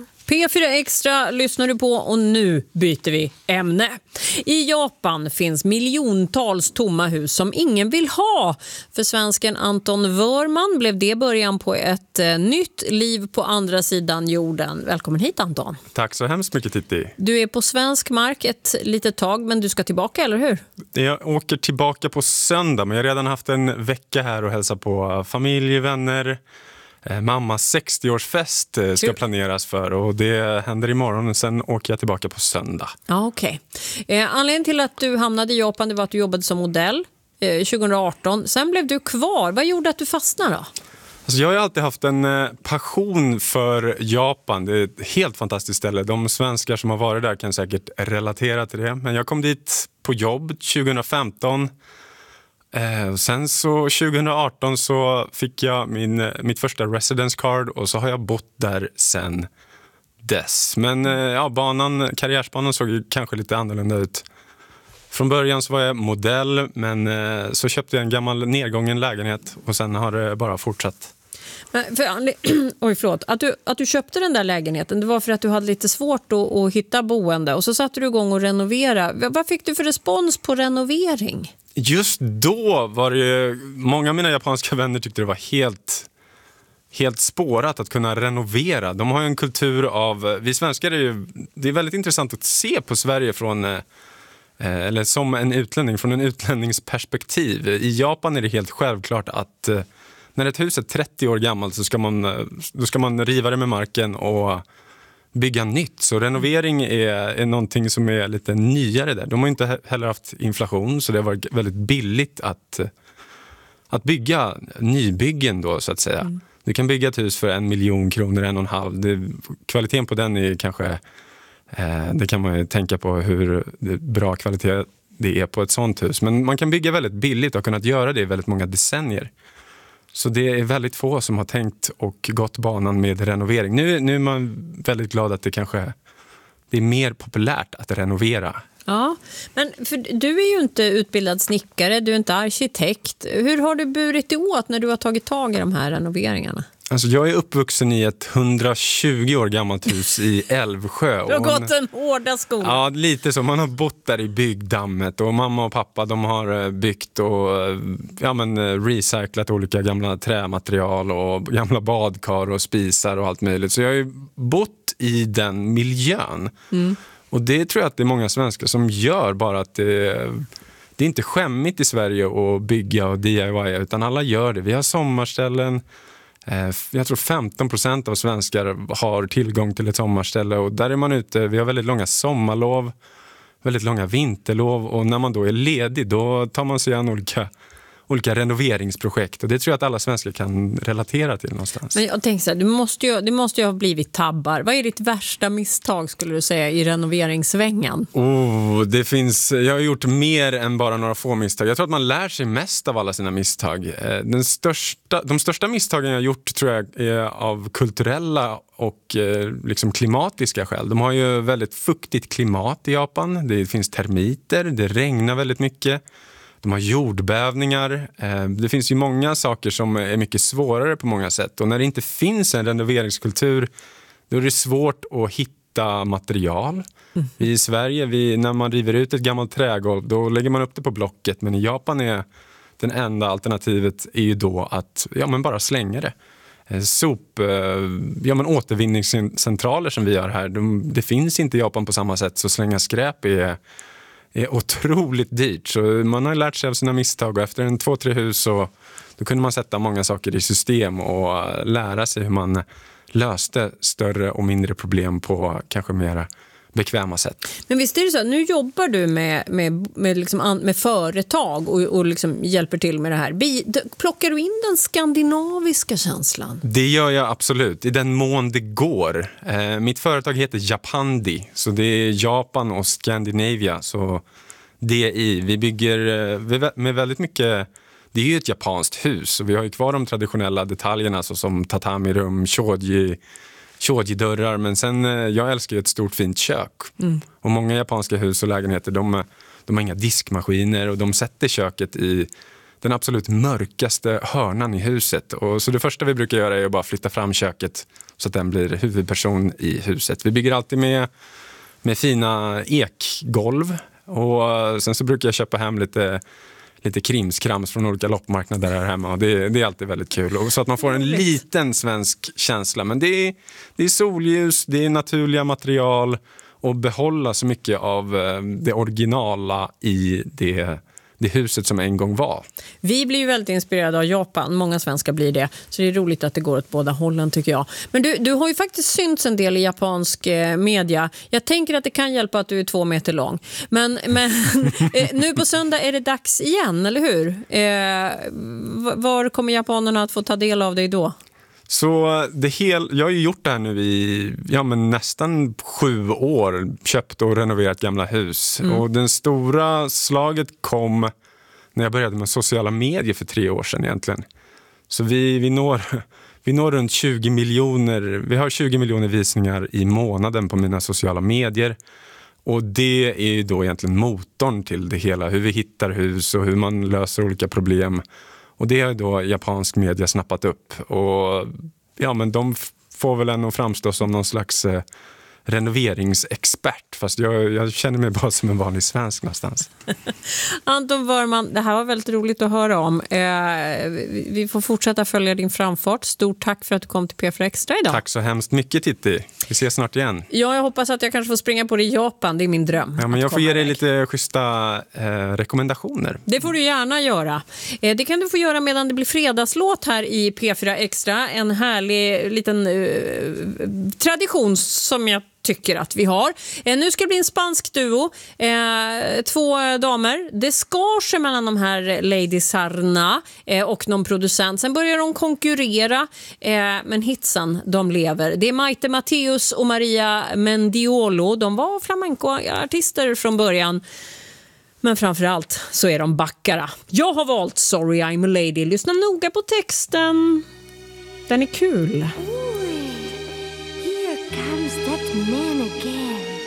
P4 Extra lyssnar du på och nu byter vi ämne. I Japan finns miljontals tomma hus som ingen vill ha. För svensken Anton Wörman blev det början på ett nytt liv på andra sidan jorden. Välkommen hit, Anton. Tack så hemskt mycket, Titti. Du är på svensk mark ett litet tag, men du ska tillbaka, eller hur? Jag åker tillbaka på söndag, men jag har redan haft en vecka här och hälsar på familj, vänner. Mammas 60-årsfest ska planeras för, och det händer imorgon, och sen åker jag tillbaka på söndag. Ja, okej. Anledningen till att du hamnade i Japan, det var att du jobbade som modell 2018. Sen blev du kvar. Vad gjorde att du fastnade då? Alltså, jag har alltid haft en passion för Japan. Det är ett helt fantastiskt ställe. De svenskar som har varit där kan säkert relatera till det. Men jag kom dit på jobb 2015. Sen så 2018 så fick jag mitt första residence card, och så har jag bott där sen dess. Men karriärsbanan såg ju kanske lite annorlunda ut. Från början så var jag modell, men så köpte jag en gammal nedgången lägenhet, och sen har det bara fortsatt. Att du köpte den där lägenheten, det var för att du hade lite svårt att hitta boende, och så satte du igång och renovera. Vad fick du för respons på renovering? Just då var det många av mina japanska vänner tyckte det var helt spårat att kunna renovera. De har ju en kultur av, vi svenskar det är väldigt intressant att se på Sverige eller som en utlänning, från en utlänningsperspektiv. I Japan är det helt självklart att när ett hus är 30 år gammalt så ska man riva det med marken och bygga nytt. Så renovering är någonting som är lite nyare där. De har inte heller haft inflation, så det har varit väldigt billigt att bygga nybyggen då, så att säga. Mm. Du kan bygga ett hus för 1 miljon kronor, 1,5. Kvaliteten på den är kanske, det kan man ju tänka på hur bra kvalitet det är på ett sånt hus. Men man kan bygga väldigt billigt och har kunnat göra det i väldigt många decennier. Så det är väldigt få som har tänkt och gått banan med renovering. Nu är man väldigt glad att det är mer populärt att renovera. Ja, men för du är ju inte utbildad snickare, du är inte arkitekt. Hur har du burit dig åt när du har tagit tag i de här renoveringarna? Alltså, jag är uppvuxen i ett 120 år gammalt hus i Älvsjö. Du har gått en hårda skor. Ja, lite så. Man har bott där i byggdammet, och mamma och pappa, de har byggt och recyclat olika gamla trämaterial och gamla badkar och spisar och allt möjligt. Så jag har ju bott i den miljön. Mm. Och det tror jag att det är många svenskar som gör, bara att det är inte skämmigt i Sverige att bygga och DIY, utan alla gör det. Vi har sommarställen. Jag tror 15% av svenskar har tillgång till ett sommarställe, och där är man ute. Vi har väldigt långa sommarlov, väldigt långa vinterlov, och när man då är ledig då tar man sig an olika renoveringsprojekt, och det tror jag att alla svenskar kan relatera till någonstans. Men jag tänker så här, det måste ju ha blivit tabbar. Vad är ditt värsta misstag, skulle du säga, i renoveringssvängen? Jag har gjort mer än bara några få misstag. Jag tror att man lär sig mest av alla sina misstag. De största misstagen jag har gjort tror jag är av kulturella och liksom klimatiska skäl. De har ju väldigt fuktigt klimat i Japan. Det finns termiter, det regnar väldigt mycket. De har jordbävningar. Det finns ju många saker som är mycket svårare på många sätt. Och när det inte finns en renoveringskultur, då är det svårt att hitta material. Mm. I Sverige, när man river ut ett gammalt trägolv, då lägger man upp det på blocket. Men i Japan är den enda alternativet är ju då att bara slänga det. Återvinningscentraler som vi har här, det finns inte i Japan på samma sätt, så slänga skräp är otroligt dyrt. Så man har lärt sig av sina misstag, och efter 2-3 hus då kunde man sätta många saker i system och lära sig hur man löste större och mindre problem på kanske mer bekväma sätt. Men visst är det så att nu jobbar du med företag och liksom hjälper till med det här. Plockar du in den skandinaviska känslan? Det gör jag absolut, i den mån det går. Mitt företag heter Japandi, så det är Japan och Scandinavia. Så vi bygger med väldigt mycket. Det är ju ett japanskt hus, och vi har ju kvar de traditionella detaljerna, så som tatami-rum, shoji-dörrar, men sen jag älskar ju ett stort fint kök. Mm. Och många japanska hus och lägenheter, de har inga diskmaskiner, och de sätter köket i den absolut mörkaste hörnan i huset. Och så det första vi brukar göra är att bara flytta fram köket så att den blir huvudperson i huset. Vi bygger alltid med fina ekgolv, och sen så brukar jag köpa hem lite krimskrams från olika loppmarknader här hemma, och det är alltid väldigt kul. Och så att man får en liten svensk känsla, men det är solljus, det är naturliga material, och behålla så mycket av det originala i det huset som en gång var. Vi blir ju väldigt inspirerade av Japan. Många svenskar blir det. Så det är roligt att det går åt båda hållen, tycker jag. Men du har ju faktiskt synts en del i japansk media. Jag tänker att det kan hjälpa att du är 2 meter lång. Men nu på söndag är det dags igen, eller hur? Var kommer japanerna att få ta del av dig då? Så jag har ju gjort det här nu i nästan 7 år, köpt och renoverat gamla hus. Och den stora slaget kom när jag började med sociala medier för 3 år sedan egentligen. Så vi når runt 20 miljoner, vi har 20 miljoner visningar i månaden på mina sociala medier. Och det är ju då egentligen motorn till det hela, hur vi hittar hus och hur man löser olika problem. Och det har då japansk media snappat upp. Och men de får väl ändå framstå som någon slags renoveringsexpert. Fast jag känner mig bara som en vanlig svensk någonstans. Anton Wörman, det här var väldigt roligt att höra om. Vi får fortsätta följa din framfart. Stort tack för att du kom till P4 Extra idag. Tack så hemskt mycket, Titti. Vi ses snart igen. Ja, jag hoppas att jag kanske får springa på det i Japan. Det är min dröm. Ja, men jag får ge dig lite schyssta rekommendationer. Det får du gärna göra. Det kan du få göra medan det blir fredagslåt här i P4 Extra. En härlig liten tradition som jag tycker att vi har. Nu ska det bli en spansk duo. 2 damer. Det skar sig mellan de här ladiesarna och någon producent. Sen börjar de konkurrera. Men hitsen, de lever. Det är Maite Matteus och Maria Mendiolo. De var flamenco-artister från början. Men framförallt så är de backara. Jag har valt Sorry I'm a Lady. Lyssna noga på texten. Den är kul. Here comes that man again.